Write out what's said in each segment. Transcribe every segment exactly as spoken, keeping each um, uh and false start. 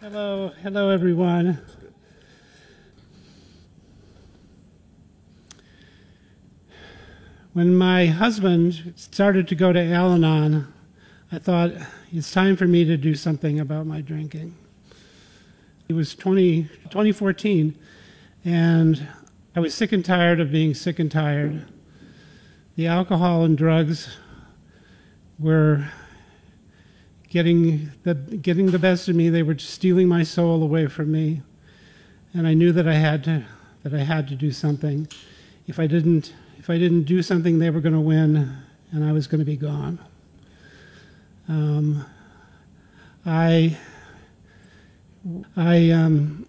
Hello, hello everyone. When my husband started to go to Al-Anon, I thought it's time for me to do something about my drinking. It was twenty, twenty fourteen, and I was sick and tired of being sick and tired. The alcohol and drugs were getting the getting the best of me. They were stealing my soul away from me, and I knew that I had to that I had to do something. If I didn't if I didn't do something, they were going to win, and I was going to be gone. Um, I I um,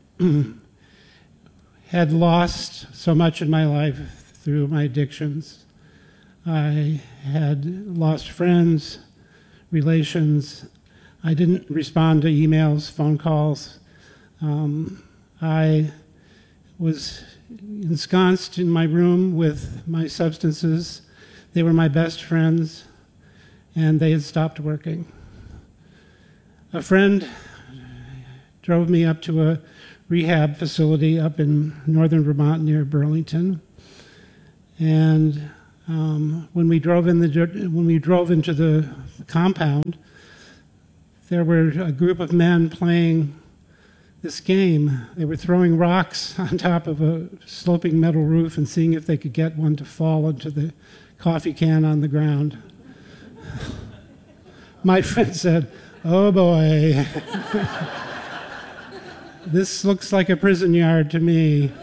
had lost so much in my life through my addictions. I had lost friends, relations. I didn't respond to emails, phone calls. Um, I was ensconced in my room with my substances. They were my best friends, and they had stopped working. A friend drove me up to a rehab facility up in northern Vermont near Burlington, and um, when we drove in the when we drove into the compound, there were a group of men playing this game. They were throwing rocks on top of a sloping metal roof and seeing if they could get one to fall into the coffee can on the ground. My friend said, "Oh boy, this looks like a prison yard to me."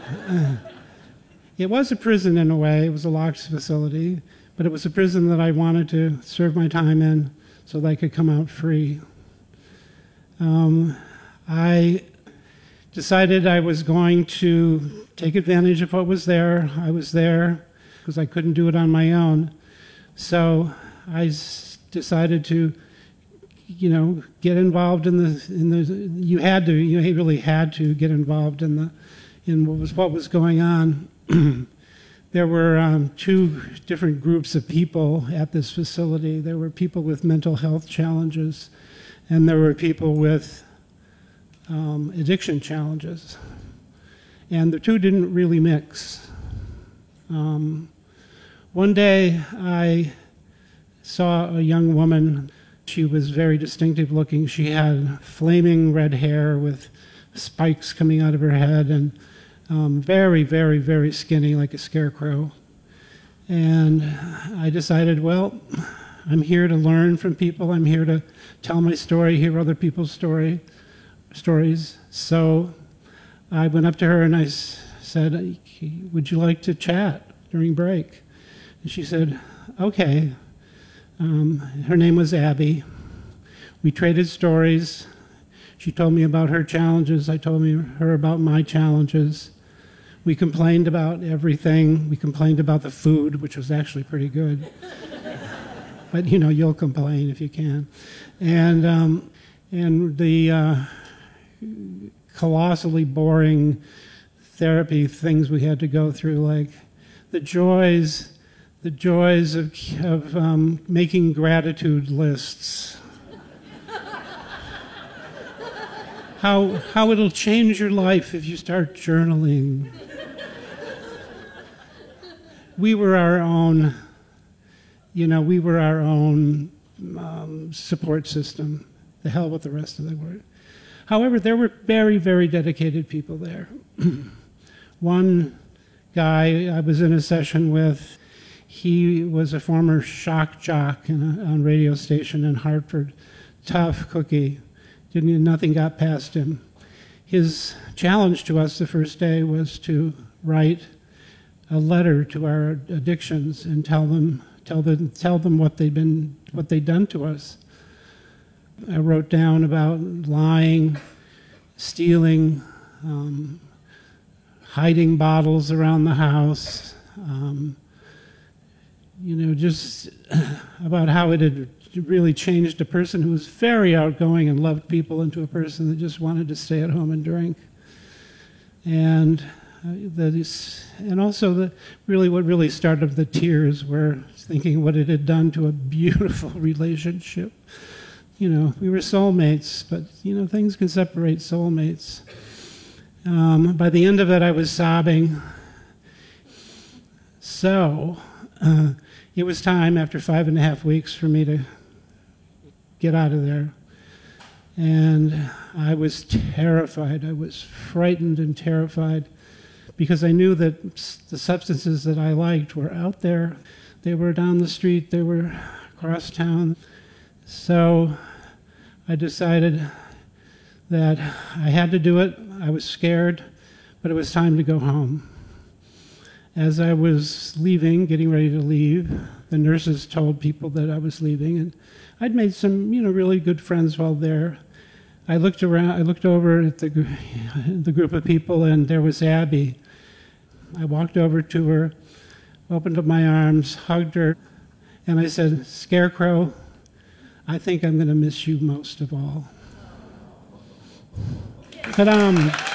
It was a prison in a way. It was a locked facility, but it was a prison that I wanted to serve my time in so that I could come out free. Um, I decided I was going to take advantage of what was there. I was there because I couldn't do it on my own. So I s- decided to, you know, get involved in the in the. You had to. You really had to get involved in the in what was what was going on. There were um, two different groups of people at this facility. There were people with mental health challenges, and there were people with um, addiction challenges. And the two didn't really mix. Um, one day I saw a young woman. She was very distinctive looking. She had flaming red hair with spikes coming out of her head, and Um, very, very, very skinny, like a scarecrow. And I decided, well, I'm here to learn from people. I'm here to tell my story, hear other people's story, stories. So I went up to her and I s- said, "Would you like to chat during break?" And she said, "Okay." Um, her name was Abby. We traded stories. She told me about her challenges. I told me her about my challenges. We complained about everything. We complained about the food, which was actually pretty good. But, you know, you'll complain if you can. And um, and the uh, colossally boring therapy things we had to go through, like the joys, the joys of, of um, making gratitude lists. How how it'll change your life if you start journaling. We were our own, you know, we were our own um, support system. The hell with the rest of the world. However, there were very, very dedicated people there. One guy I was in a session with, he was a former shock jock in a on radio station in Hartford. Tough cookie. Didn't, nothing got past him. His challenge to us the first day was to write a letter to our addictions and tell them tell them tell them what they'd been what they'd done to us. I wrote down about lying, stealing, um, hiding bottles around the house, um, you know, just about how it had really changed a person who was very outgoing and loved people into a person that just wanted to stay at home and drink. And uh, that is, and also the really what really started the tears were thinking what it had done to a beautiful relationship you know, we were soulmates, but, you know, things can separate soulmates. Um, by the end of it, I was sobbing. So uh, it was time, after five and a half weeks, for me to get out of there. And I was terrified. I was frightened and terrified because I knew that the substances that I liked were out there. They were down the street. They were across town. So I decided that I had to do it. I was scared, but it was time to go home. As I was leaving, getting ready to leave, the nurses told people that I was leaving, and I'd made some, you know, really good friends while there. I looked around. I looked over at the the group of people, and there was Abby. I walked over to her, opened up my arms, hugged her, and I said, "Scarecrow, I think I'm going to miss you most of all." But um.